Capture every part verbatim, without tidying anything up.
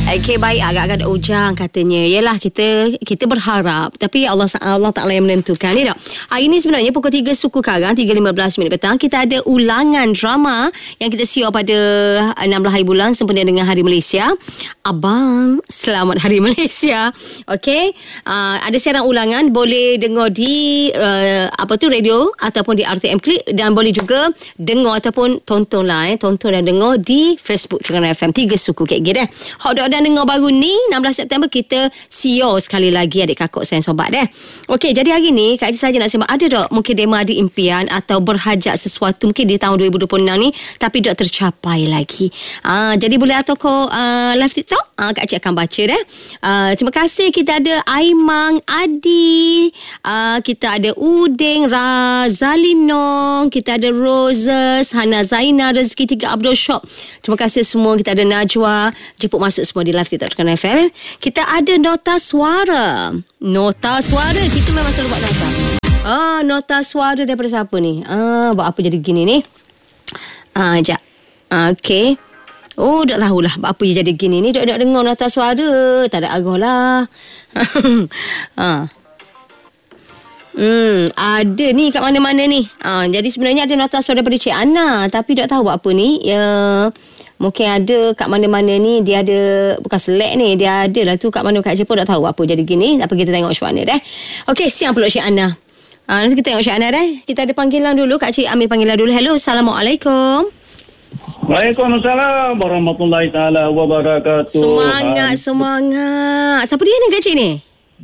Okay, baik. Agak-agak ada ujang katanya. Yelah, kita kita berharap. Tapi Allah Allah Ta'ala yang menentukan. Ya tak? Hari ini sebenarnya pukul tiga Suku Karang, tiga lima belas minit petang, kita ada ulangan drama yang kita siar pada enam belas hari bulan sempena dengan Hari Malaysia. Abang, selamat Hari Malaysia. Okay. Uh, ada siaran ulangan. Boleh dengar di uh, apa tu radio ataupun di R T M Click, dan boleh juga dengar ataupun tonton lah. Eh. Tonton dan dengar di Facebook Terengganu F M tiga Suku K G deh. Hot dog dan dengar baru ni enam belas September kita siar sekali lagi adik kakak sayang sobat deh. Okey, jadi hari ni Kak Cik saja nak sembang, ada tak mungkin dema ada impian atau berhajat sesuatu mungkin di tahun dua ribu dua puluh enam ni tapi tak tercapai lagi. Ah, jadi boleh atau kau uh, live TikTok, ah, Kak Cik akan baca deh. Uh, terima kasih. Kita ada Aimang Adi, uh, kita ada Uding Razalinong, kita ada Roses, Hana Zaina, Rezeki Tiga Abdul Shop. Terima kasih semua. Kita ada Najwa, jemput masuk semua di live TikTok Terengganu F M. Kita ada nota suara. Nota suara, kita memang selalu buat nota. Ah, nota suara daripada siapa ni? Ah, buat apa jadi gini ni? Ah, jap. Ah, okey. Oh, tak tahulah buat apa jadi gini ni. Dok nak dengar nota suara. Tak ada arah lah. Ah. Hmm, ada ni kat mana-mana ni. Ah, jadi sebenarnya ada nota suara daripada Cik Ana, tapi tak tahu buat apa ni. Ya, mungkin ada kat mana-mana ni. Dia ada, bukan select ni, dia ada lah tu kat mana kat Jepun. Tak tahu apa jadi gini. Apa kita tengok macam mana dah. Okey, siang peluk Cik Ana. Ah, nanti kita tengok Cik Ana dah. Kita ada panggilan dulu. Kak Cik ambil panggilan dulu. Hello, Assalamualaikum. Waalaikumsalam warahmatullahi taala wabarakatuh. Semangat, semangat. Siapa dia ni Kak Cik ni?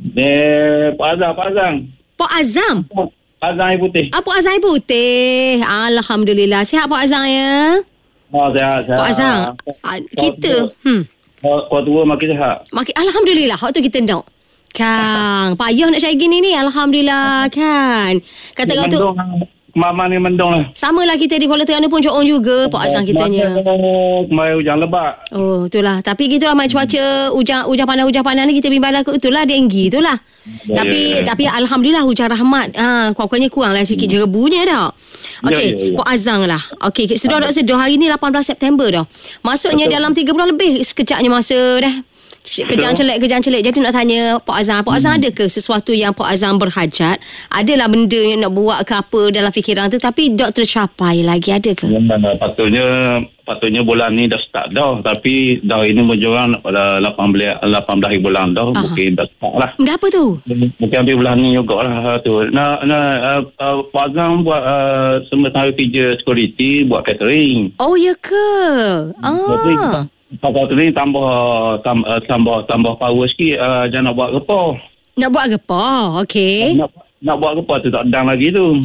Eh, Pak Azam, Pak Azam. Pak Azam. Pak Azam Air Putih. Ah, Pak Azam Air Putih. Alhamdulillah. Sihat Pak Azam ya? Oh, sihat, sihat. Pak Azam. Ah, kita, hmm. Kau tua makin sihat. Makin, Alhamdulillah. Waktu kita nak. Kang, payah nak cari gini ni. Alhamdulillah kan. Kata kau tu. Mama ni mendung lah. Sama lah kita di Kuala Terengganu pun coong juga Pak Azam kitanya. Kemarin hujan lebat. Oh, itulah. Tapi gitulah macam cuaca hujan hujan panas hujan panas ni kita bimbang aku itulah denggi itulah. Ya, tapi ya, ya. tapi alhamdulillah hujan rahmat. Ha, kurang-kurangnya kuranglah sikit hmm. jerebunya dah. Okey, ya, ya, ya. Pak Azam lah. Okey, sedar tak sedar hari ni lapan belas September dah. Maksudnya betul. Dalam tiga bulan lebih sekejapnya masa dah. Kejang celik, kejang celik. Jadi nak tanya Pak Azam, Pak Azam hmm. ada ke sesuatu yang Pak Azam berhajat? Adalah benda yang nak buat ke apa dalam fikiran tu tapi tak tercapai lagi, ada ke? Ya, patutnya patutnya bulan ni dah start dah, tapi dah ini menjorang pada lapan belas bulan dah. Aha. Mungkin dah start lah. Dah apa tu? Mungkin ambil bulan ni juga lah tu. Nah, nah uh, uh, Pak Azam buat uh, sementara kerja security, buat catering. Oh ya ke? Ah. Jadi, Pasal tu ni tambah tambah tambah, tambah power sikit, uh, jangan nak buat repah. Nak buat repah, okey. Nak nak buat repah tu tak dang lagi tu.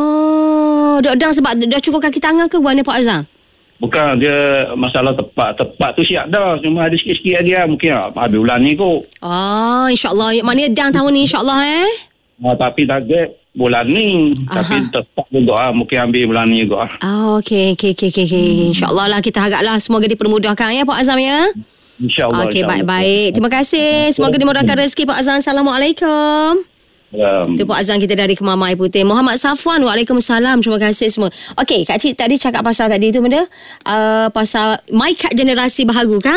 Oh, dak dang sebab dah cukup kaki tangan ke buat Pak Azam? Bukan, dia masalah tepat. Tepat tu siap dah, cuma ada sikit-sikit lagi lah. Mungkin habis bulan ni kot. Oh, insya-Allah. Maknanya dang tahun ni insya-Allah eh. Uh, tapi target bulan ni. Aha. Tapi tetap juga lah. Mungkin ambil bulan ni juga lah. Oh, okey, okey, okey, okey. Hmm. InsyaAllah lah kita haraplah semoga dipermudahkan ya Pak Azam ya. InsyaAllah. Okey, insya baik-baik. Terima kasih. Semoga dimudahkan rezeki Pak Azam. Assalamualaikum. Um, Itu Pak Azam kita dari Kemama Air Putih. Muhammad Safwan, waalaikumsalam. Terima kasih semua. Okey, Kak Cik tadi cakap pasal tadi tu benda uh, pasal MyCard generasi baharu kan.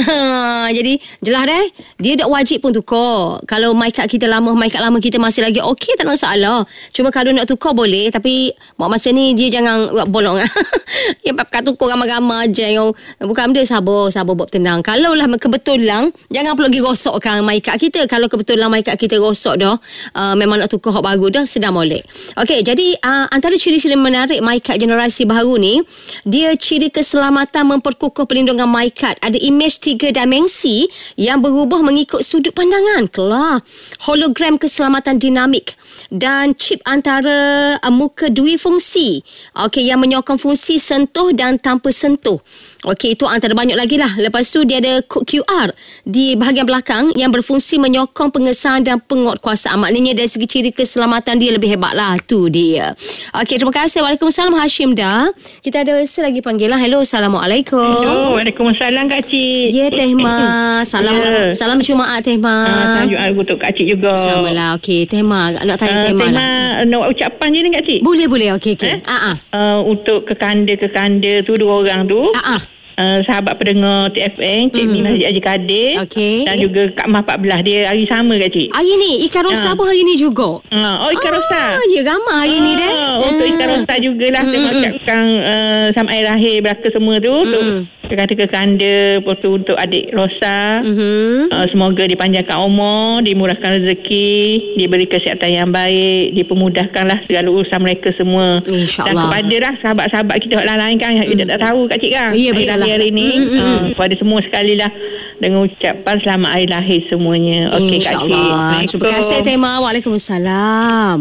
Jadi jelas dah, dia tak wajib pun tukar. Kalau MyCard kita lama, MyCard lama kita masih lagi okey, tak ada masalah. Cuma kalau nak tukar boleh, tapi buat masa ni dia jangan buat bolong. Yang pakai tukar ramai-ramai je. Yang bukan benda, sabar, sabar buat tenang. Kalau lah kebetulan, jangan perlu pergi rosokkan MyCard kita. Kalau kebetulan MyCard kita rosok dah, Uh, memang nak tukar hak baru dah, sedang molek. Okey, jadi uh, antara ciri-ciri menarik MyCard generasi baru ni, dia ciri keselamatan memperkukuh perlindungan MyCard. Ada imej tiga dimensi yang berubah mengikut sudut pandangan. Kelah. Hologram keselamatan dinamik dan chip antara uh, muka dui fungsi. Okey, yang menyokong fungsi sentuh dan tanpa sentuh. Okey, itu antara banyak lagi lah. Lepas tu dia ada kod Q R di bahagian belakang yang berfungsi menyokong pengesahan dan penguatkuasaan. Maknanya dari segi ciri keselamatan dia lebih hebat lah. Tu dia. Okey, terima kasih. Waalaikumsalam Hashim dah. Kita ada lagi panggilan. Hello, Assalamualaikum. Hello, Waalaikumsalam Kak Cik. Ya, Teh Ma. Salam yeah. Salam Jumaat Teh Ma. Uh, salam Jumaat untuk Kak Cik juga. Sama lah. Okey, Teh Ma. Nak tanya uh, Teh Ma lah. Nak buat ucapan je ni Kak Cik? Boleh, boleh. Okey, okey. Eh? Uh-uh. Uh, untuk kekanda-kekanda tu, dua orang tu. Uh-uh. uh, sahabat pendengar T F N, Cik Mhm. Min Masjid Haji Kadir. Okey. Dan juga Kak Mah empat belas. Dia hari sama Kak Cik. Hari ni ikan rosa Ah. pun hari ni juga. Uh, oh, ikan rosa. Ah, ya ramai hari ni deh. Ah, Untuk ikan rosa jugalah saya Mm, mm, mm. mengucapkan uh, sama air lahir belaka semua tu. Untuk Mm. kekanda-kekanda, lepas tu untuk adik rosa. Mhm. Uh, semoga dipanjangkan umur, dimurahkan rezeki, diberi kesihatan yang baik, dipermudahkanlah segala urusan mereka semua. InsyaAllah. Dan kepada lah sahabat-sahabat kita yang lain kan yang kita tak tahu Kak Cik kan. Ya, hari betul lahir lah. hari ni. Mm, mm, mm. Uh, kepada semua sekali lah dengan ucapan selamat hari lahir semuanya. Okey Kak Cik. InsyaAllah. Terima kasih Tema. Waalaikumsalam.